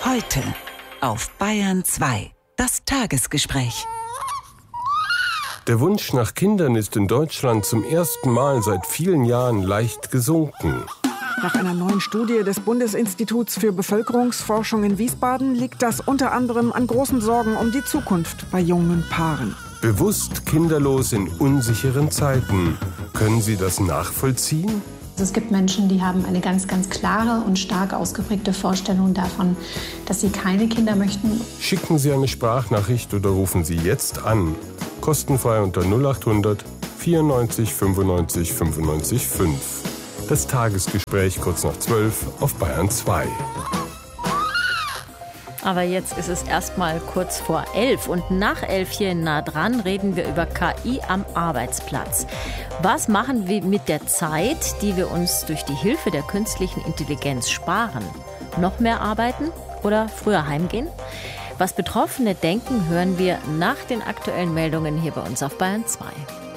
Heute auf Bayern 2. Das Tagesgespräch. Der Wunsch nach Kindern ist in Deutschland zum ersten Mal seit vielen Jahren leicht gesunken. Nach einer neuen Studie des Bundesinstituts für Bevölkerungsforschung in Wiesbaden liegt das unter anderem an großen Sorgen um die Zukunft bei jungen Paaren. Bewusst kinderlos in unsicheren Zeiten. Können Sie das nachvollziehen? Es gibt Menschen, die haben eine ganz, ganz klare und stark ausgeprägte Vorstellung davon, dass sie keine Kinder möchten. Schicken Sie eine Sprachnachricht oder rufen Sie jetzt an. Kostenfrei unter 0800 94 95 95 5. Das Tagesgespräch kurz nach 12 auf Bayern 2. Aber jetzt ist es erstmal kurz vor 11 und nach 11 hier in Nah dran reden wir über KI am Arbeitsplatz. Was machen wir mit der Zeit, die wir uns durch die Hilfe der künstlichen Intelligenz sparen? Noch mehr arbeiten oder früher heimgehen? Was Betroffene denken, hören wir nach den aktuellen Meldungen hier bei uns auf Bayern 2.